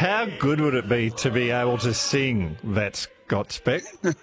How good would it be to be able to sing that, Scott Speck?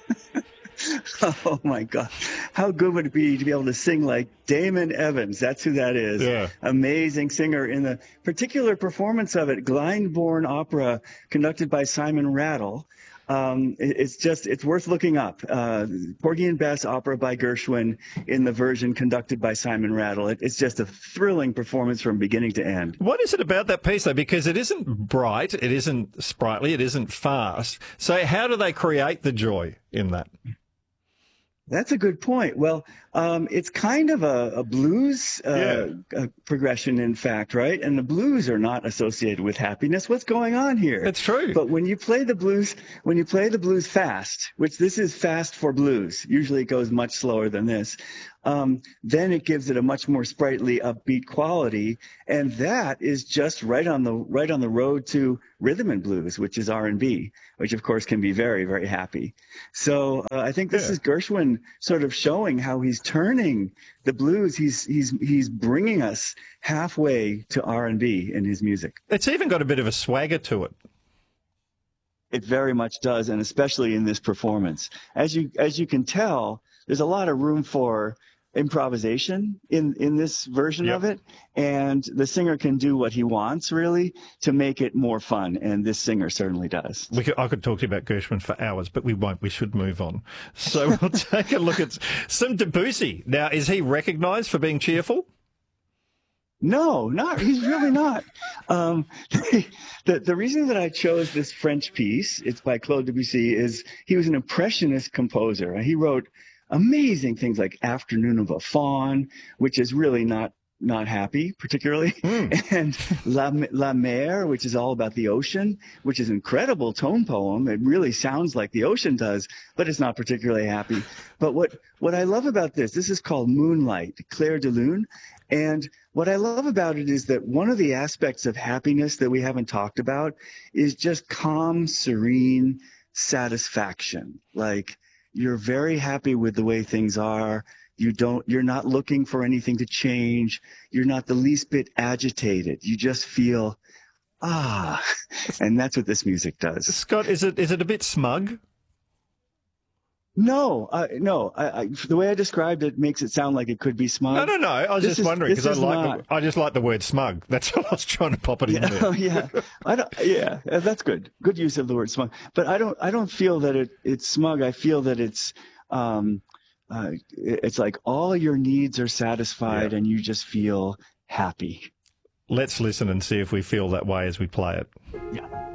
Oh my God. How good would it be to be able to sing like Damon Evans? That's who that is. Yeah. Amazing singer. In the particular performance of it, Glyndebourne Opera, conducted by Simon Rattle. It's worth looking up. Porgy and Bess opera by Gershwin in the version conducted by Simon Rattle. It's just a thrilling performance from beginning to end. What is it about that piece, though? Because it isn't bright, it isn't sprightly, it isn't fast. So how do they create the joy in that? That's a good point. Well, it's kind of a blues progression, in fact, right? And the blues are not associated with happiness. What's going on here? That's true. But when you play the blues fast, which this is fast for blues, usually it goes much slower than this, then it gives it a much more sprightly, upbeat quality, and that is just right on the road to rhythm and blues, which is R&B, which of course can be very, very happy. So I think this is Gershwin sort of showing how he's turning the blues. He's bringing us halfway to R&B in his music. It's even got a bit of a swagger to it. It very much does, and especially in this performance, as you can tell, there's a lot of room for improvisation in this version of it, and the singer can do what he wants really to make it more fun, and this singer certainly does. I could talk to you about Gershwin for hours, but we won't. We should move on. So we'll take a look at some Debussy. Now, is he recognised for being cheerful? No, he's really not. The reason that I chose this French piece, it's by Claude Debussy, is he was an impressionist composer. He wrote amazing things like Afternoon of a Faun, which is really not happy particularly, and La Mer, which is all about the ocean, which is an incredible tone poem. It really sounds like the ocean does, but it's not particularly happy. But what I love about this is called Moonlight, Clair de Lune, and what I love about it is that one of the aspects of happiness that we haven't talked about is just calm, serene satisfaction. Like, you're very happy with the way things are. You're not looking for anything to change. You're not the least bit agitated. You just feel, and that's what this music does. Scott, is it a bit smug? No. The way I described it makes it sound like it could be smug. No. I was just wondering because I just like the word smug. That's what I was trying to pop it in there. Oh, yeah. That's good. Good use of the word smug. But I don't feel that it's smug. I feel that it's like all your needs are satisfied and you just feel happy. Let's listen and see if we feel that way as we play it. Yeah.